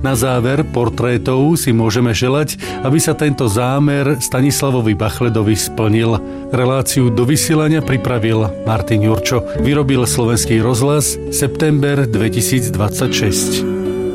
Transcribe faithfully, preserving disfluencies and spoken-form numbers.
Na záver portrétov si môžeme želať, aby sa tento zámer Stanislavovi Bachledovi splnil. Reláciu do vysielania pripravil Martin Jurčo. Vyrobil Slovenský rozhlas september dvetisícdvadsaťšesť.